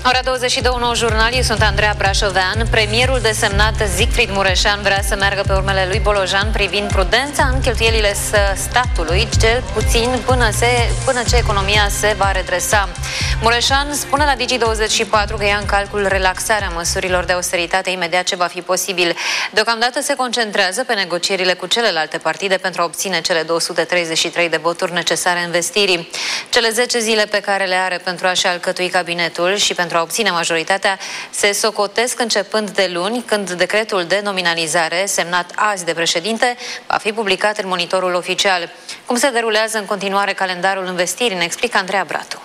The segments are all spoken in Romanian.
Ora 22, nou jurnal, eu sunt Andreea Brașovean. Premierul desemnat Siegfried Mureșan vrea să meargă pe urmele lui Bolojan privind prudența în cheltuielile statului, cel puțin până ce economia se va redresa. Mureșan spune la Digi24 că ia în calcul relaxarea măsurilor de austeritate imediat ce va fi posibil. Deocamdată se concentrează pe negocierile cu celelalte partide pentru a obține cele 233 de voturi necesare investirii. Cele 10 zile pe care le are pentru a-și alcătui cabinetul și pentru a obține majoritatea se socotesc începând de luni, când decretul de nominalizare, semnat azi de președinte, va fi publicat în Monitorul Oficial. Cum se derulează în continuare calendarul investirii, ne explică Andreea Bratu.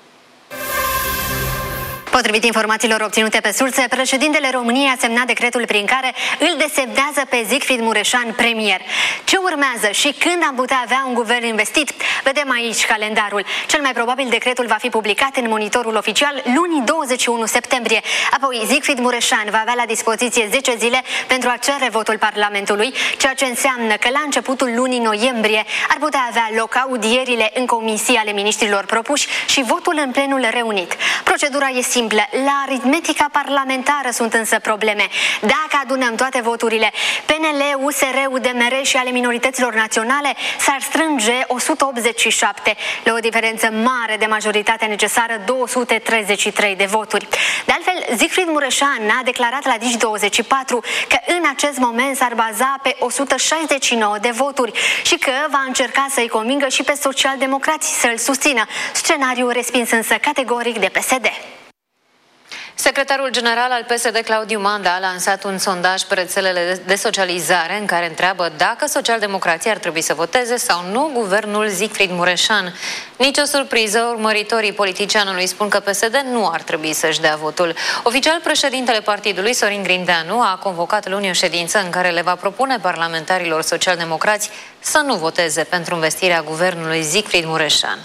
Potrivit informațiilor obținute pe surse, președintele României a semnat decretul prin care îl desemnează pe Siegfried Mureșan premier. Ce urmează și când am putea avea un guvern investit? Vedem aici calendarul. Cel mai probabil decretul va fi publicat în Monitorul Oficial luni 21 septembrie. Apoi Siegfried Mureșan va avea la dispoziție 10 zile pentru a cere votul Parlamentului, ceea ce înseamnă că la începutul lunii noiembrie ar putea avea loc audierile în comisii ale miniștrilor propuși și votul în plenul reunit. Procedura e simplă. La aritmetica parlamentară sunt însă probleme. Dacă adunăm toate voturile, PNL, USR, UDMR și ale minorităților naționale, s-ar strânge 187, la o diferență mare de majoritatea necesară, 233 de voturi. De altfel, Siegfried Mureșan a declarat la Digi24 că în acest moment s-ar baza pe 169 de voturi și că va încerca să-i convingă și pe socialdemocrații să-l susțină, scenariu respins însă categoric de PSD. Secretarul general al PSD, Claudiu Manda, a lansat un sondaj pe rețelele de socializare în care întreabă dacă socialdemocrația ar trebui să voteze sau nu guvernul Siegfried Mureșan. Nici o surpriză, urmăritorii politicianului spun că PSD nu ar trebui să-și dea votul. Oficial, președintele partidului, Sorin Grindeanu, a convocat luni o ședință în care le va propune parlamentarilor socialdemocrați să nu voteze pentru investirea guvernului Siegfried Mureșan.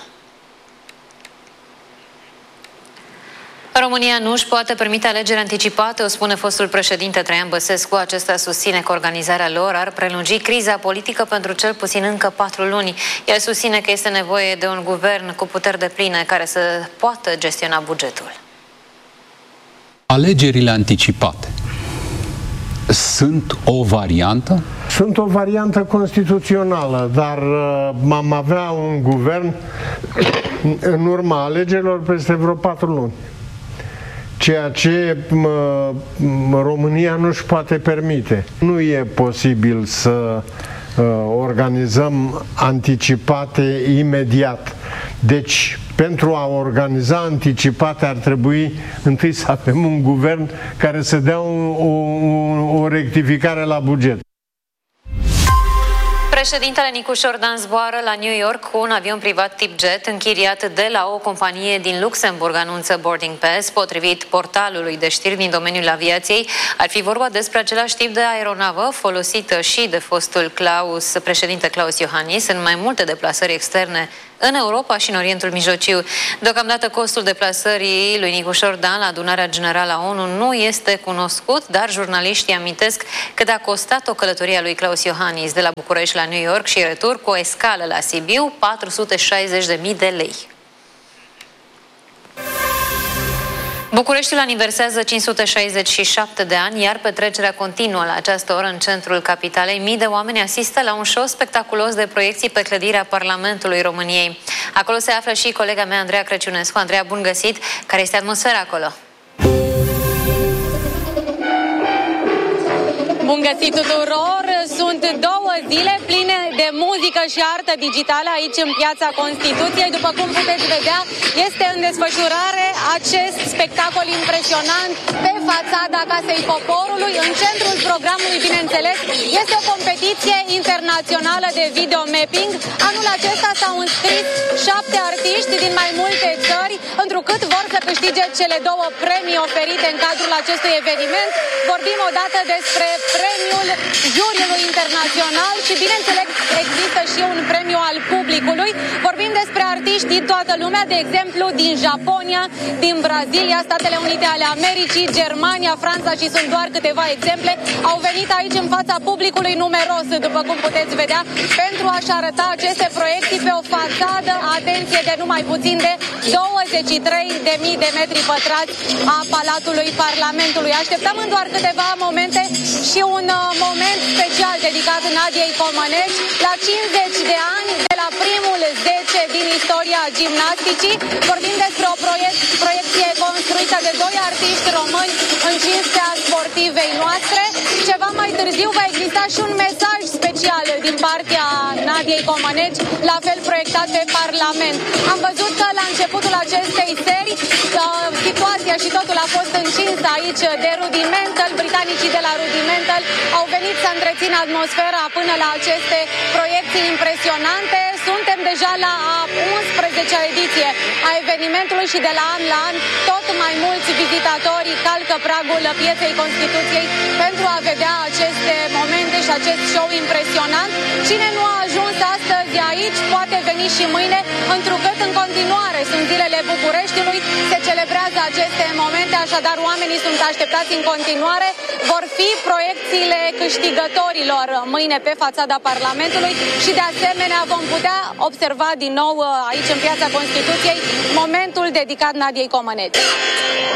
România nu își poate permite alegeri anticipate, o spune fostul președinte Traian Băsescu. Acesta susține că organizarea lor ar prelungi criza politică pentru cel puțin încă 4 luni. El susține că este nevoie de un guvern cu puteri depline care să poată gestiona bugetul. Alegerile anticipate sunt o variantă? Sunt o variantă constituțională, dar am avea un guvern în urma alegerilor peste vreo 4 luni. Ceea ce România nu își poate permite. Nu e posibil să organizăm anticipate imediat. Deci, pentru a organiza anticipate ar trebui întâi să avem un guvern care să dea o rectificare la buget. Președintele Nicu Șordan zboară la New York cu un avion privat tip jet închiriat de la o companie din Luxemburg, anunță Boarding Pass. Potrivit portalului de știri din domeniul aviației, ar fi vorba despre același tip de aeronavă folosită și de fostul președinte Klaus Iohannis în mai multe deplasări externe în Europa și în Orientul Mijlociu. Deocamdată costul deplasării lui Nicu Șordan la adunarea generală a ONU nu este cunoscut, dar jurnaliștii amintesc cât a costat o călătorie a lui Klaus Iohannis de la București la New York și retur cu o escală la Sibiu, 460.000 de lei. Bucureștiul aniversează 567 de ani, iar petrecerea continuă la această oră în centrul capitalei. Mii de oameni asistă la un show spectaculos de proiecții pe clădirea Parlamentului României. Acolo se află și colega mea, Andreea Crăciunescu. Andreea, bun găsit! Care este atmosfera acolo? Bun găsit tuturor! Sunt 2 zile pline de muzică și artă digitală aici în Piața Constituției. După cum puteți vedea, este în desfășurare acest spectacol impresionant pe fațada Casei Poporului. În centrul programului, bineînțeles, este o competiție internațională de videomapping. Anul acesta s-au înscris 7 artiști din mai multe țări, întrucât vor să câștige cele 2 premii oferite în cadrul acestui eveniment. Vorbim odată despre premiul juriului internațional și, bineînțeles, există și un premiu al publicului. Vorbim despre artiști din toată lumea, de exemplu din Japonia, din Brazilia, Statele Unite ale Americii, Germania, Franța și sunt doar câteva exemple. Au venit aici în fața publicului numeros, după cum puteți vedea, pentru a-și arăta aceste proiecții pe o fațadă, atenție, de numai puțin de 3.000 de metri pătrați a Palatului Parlamentului. Așteptăm în doar câteva momente și un moment special dedicat Nadiei Comăneci la 50 de ani de la primul 10 din istoria gimnasticii. Vorbim despre o proiecție construită de doi artiști români în cinstea sportivei noastre. Ceva mai târziu va exista și un mesaj special din partea Nadiei Comăneci, la fel proiectat pe Parlament. Am văzut că la începutul acestei serii situația și totul a fost încins aici de Rudimental. Britanicii de la Rudimental au venit să întrețină atmosfera până la aceste proiecții impresionante. Suntem deja la a 11-a ediție a evenimentului și de la an la an tot mai mulți vizitatori calcă pragul Pieței Constituției pentru a vedea aceste momente și acest show impresionant. Cine nu a ajuns astăzi aici poate veni și mâine, întrucât în continuare sunt zilele Bucureștiului, se celebrează aceste momente, așadar oamenii sunt așteptați în continuare. Vor fi proiecțiile câștigătorilor mâine pe fațada Parlamentului și de asemenea vom putea observa din nou aici în Piața Constituției momentul dedicat Nadiei Comăneci.